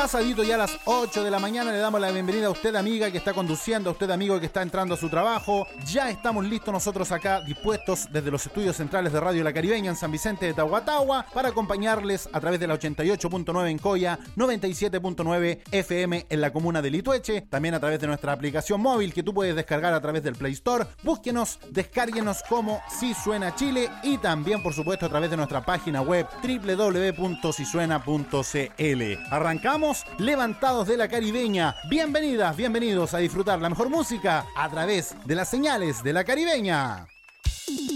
Pasadito ya a las 8 de la mañana, le damos la bienvenida a usted, amiga que está conduciendo, a usted, amigo que está entrando a su trabajo. Ya estamos listos nosotros acá, dispuestos desde los estudios centrales de Radio La Caribeña en San Vicente de Tahuatahua, para acompañarles a través de la 88.9 en Coya, 97.9 FM en la comuna de Litueche, también a través de nuestra aplicación móvil que tú puedes descargar a través del Play Store. Búsquenos, descárguenos como Si Suena Chile, y también, por supuesto, a través de nuestra página web www.sisuena.cl. Arrancamos levantados de la Caribeña. Bienvenidas, bienvenidos a disfrutar la mejor música a través de las señales de la Caribeña.